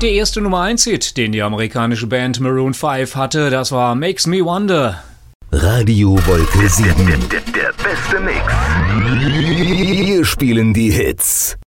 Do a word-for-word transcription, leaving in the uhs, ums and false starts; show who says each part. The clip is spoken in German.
Speaker 1: Der erste Nummer eins Hit, den die amerikanische Band Maroon fünf hatte, das war Makes Me Wonder.
Speaker 2: Radio Wolke sieben.
Speaker 3: Der, der, der beste Mix.
Speaker 2: Wir spielen die Hits.